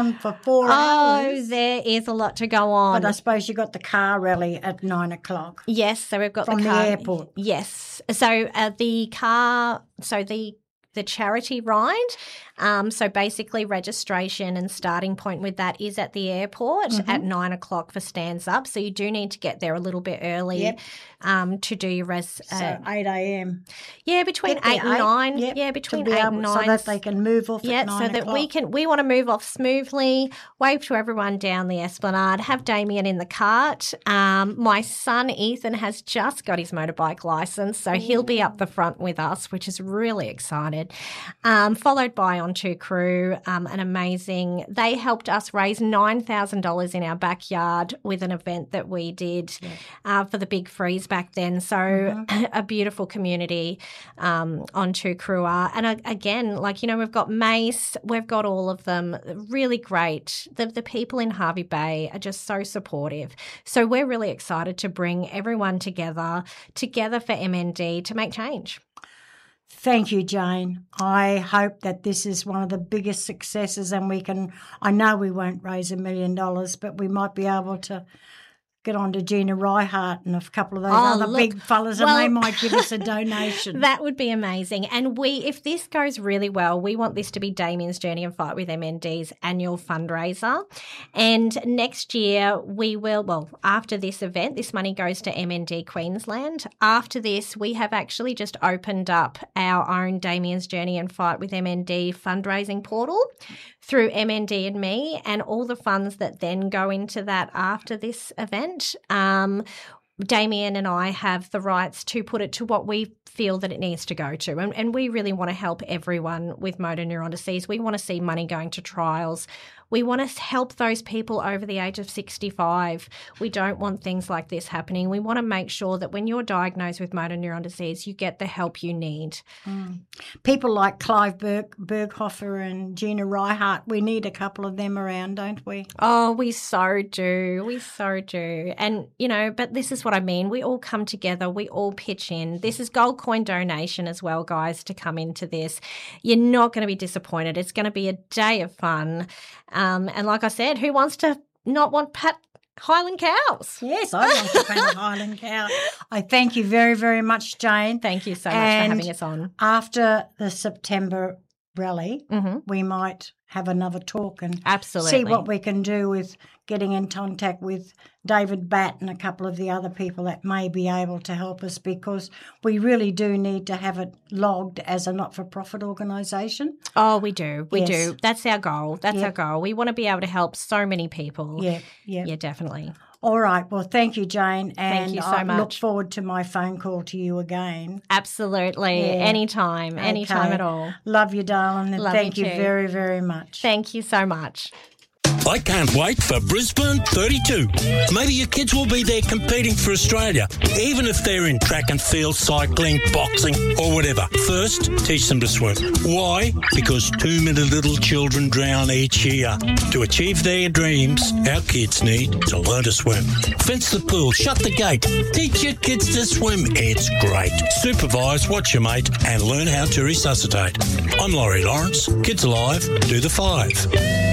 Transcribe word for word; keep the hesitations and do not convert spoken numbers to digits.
for four oh, hours. there is a lot to go on. But I suppose you got the car rally at nine o'clock. Yes, so we've got from the car. the airport. Yes. So uh, the car, so the the charity ride, um, so basically registration and starting point with that is at the airport mm-hmm. at nine o'clock for Stands Up. So you do need to get there a little bit early yep. um, to do your res. Uh, so eight a.m. Yeah, between Get eight and eight, nine. Yep, yeah, between eight and nine. So that they can move off yeah, at nine so that o'clock. we can we want to move off smoothly, wave to everyone down the Esplanade, have Damien in the cart. Um, my son Ethan has just got his motorbike licence, so he'll be up the front with us, which is really excited. Um, followed by On two Crew, um, an amazing. They helped us raise nine thousand dollars in our backyard with an event that we did yeah. uh, for the Big Freeze back then. So mm-hmm. a beautiful community. Um, On two Crew are, and uh, again, like you know, we've got Mace, we've got all of them, really great. The the people in Hervey Bay are just so supportive. So we're really excited to bring everyone together, together for M N D to make change. Thank you, Jane. I hope that this is one of the biggest successes and we can, I know we won't raise a million dollars, but we might be able to get on to Gina Reihart and a couple of those oh, other look, big fellas well, and they might give us a donation. That would be amazing. And we, if this goes really well, we want this to be Damien's Journey and Fight with M N D's annual fundraiser. And next year we will, well, after this event, this money goes to M N D Queensland. After this, we have actually just opened up our own Damien's Journey and Fight with M N D fundraising portal through M N D and me, and all the funds that then go into that after this event. Um, Damien and I have the rights to put it to what we feel that it needs to go to. And, and we really want to help everyone with motor neuron disease. We want to see money going to trials. We want to help those people over the age of sixty-five. We don't want things like this happening. We want to make sure that when you're diagnosed with motor neuron disease, you get the help you need. Mm. People like Clive Berg, Berghofer and Gina Reihart, we need a couple of them around, don't we? Oh, we so do. We so do. And, you know, but this is what I mean. We all come together. We all pitch in. This is gold coin donation as well, guys, to come into this. You're not going to be disappointed. It's going to be a day of fun. Um, and like I said, who wants to not want Pat Highland cows? Yes, I want to pat Highland cow. I thank you very, very much, Jane. Thank you so much and for having us on. After the September rally, mm-hmm. we might have another talk and Absolutely. see what we can do with getting in contact with David Batt and a couple of the other people that may be able to help us, because we really do need to have it logged as a not-for-profit organisation. Oh, we do. We yes. do. That's our goal. That's yep. our goal. We want to be able to help so many people. Yeah, yeah. Yeah, definitely. All right. Well, thank you, Jane. And thank you so I much. look forward to my phone call to you again. Absolutely. Yeah. Anytime. Okay. Anytime at all. Love you, darling. And Love thank you you too. very, very much. Thank you so much. I can't wait for Brisbane thirty-two. Maybe your kids will be there competing for Australia, even if they're in track and field, cycling, boxing or whatever. First, teach them to swim. Why? Because too many little children drown each year. To achieve their dreams, our kids need to learn to swim. Fence the pool, shut the gate, teach your kids to swim. It's great. Supervise, watch your mate and learn how to resuscitate. I'm Laurie Lawrence. Kids Alive, do the five.